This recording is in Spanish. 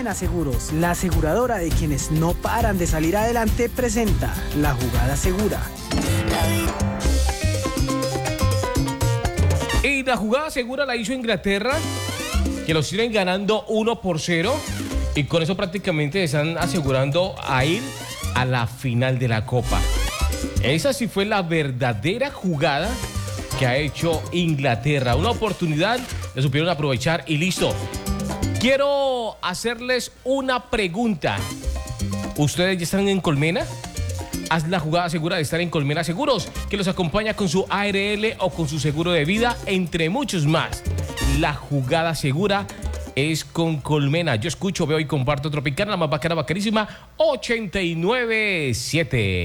Colmena Seguros, la aseguradora de quienes no paran de salir adelante, presenta La Jugada Segura. Y la jugada segura la hizo Inglaterra, que los tienen ganando 1-0. Y con eso prácticamente están asegurando a ir a la final de la Copa. Esa sí fue la verdadera jugada que ha hecho Inglaterra. Una oportunidad, la supieron aprovechar y listo. Quiero hacerles una pregunta. ¿Ustedes ya están en Colmena? Haz la jugada segura de estar en Colmena Seguros, que los acompaña con su ARL o con su seguro de vida, entre muchos más. La jugada segura es con Colmena. Yo escucho, veo y comparto Tropicana, la más bacana, bacanísima, 89.7.